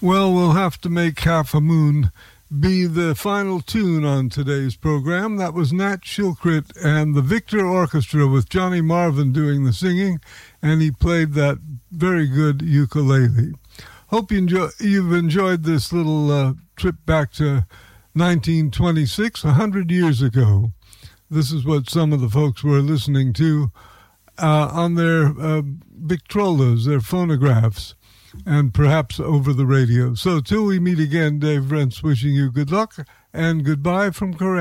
Well, we'll have to make Half a Moon be the final tune on today's program. That was Nat Shilkret and the Victor Orchestra with Johnny Marvin doing the singing, and he played that very good ukulele. Hope you've enjoyed this little trip back to 1926, 100 years ago. This is what some of the folks were listening to on their Victrolas, their phonographs, and perhaps over the radio. So till we meet again, Dave Brent's wishing you good luck and goodbye from Korea.